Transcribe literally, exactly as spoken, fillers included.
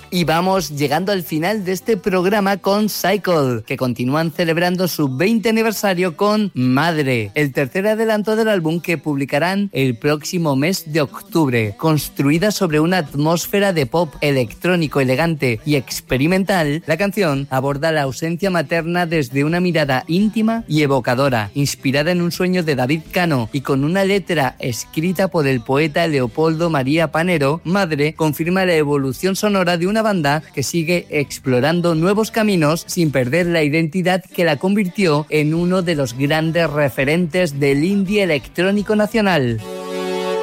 Y vamos llegando al final de este programa con Cycle, que continúan celebrando su veinte aniversario con Madre, el tercer adelanto del álbum que publicarán el próximo mes de octubre. Construida sobre una atmósfera de pop electrónico, elegante y experimental, la canción aborda la ausencia materna desde una mirada íntima y evocadora, inspirada en un sueño de David Cano y con una letra escrita por el poeta Leopoldo María Panero. Madre confirma la evolución sonora de una banda que sigue explorando nuevos caminos sin perder la identidad que la convirtió en uno de los grandes referentes del indie electrónico nacional.